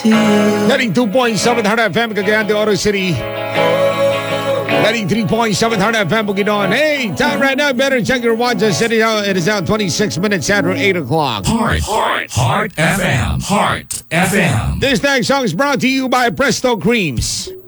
92.7 Heart FM, Cagayan de Oro City. 93.7 Heart FM, Bukidnon. Hey, time right now, better check your watches. It is out 26 minutes after 8 o'clock. Heart FM. Heart FM. This next song is brought to you by Presto Creams.